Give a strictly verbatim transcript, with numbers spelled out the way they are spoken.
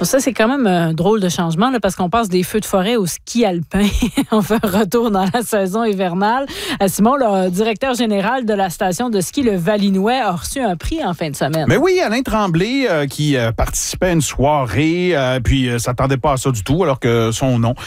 Ça, c'est quand même un drôle de changement là, parce qu'on passe des feux de forêt au ski alpin. On fait un retour dans la saison hivernale. Simon, le directeur général de la station de ski Le Valinois, a reçu un prix en fin de semaine. Mais oui, Alain Tremblay euh, qui euh, participait à une soirée, euh, puis euh, s'attendait pas à ça du tout, alors que son nom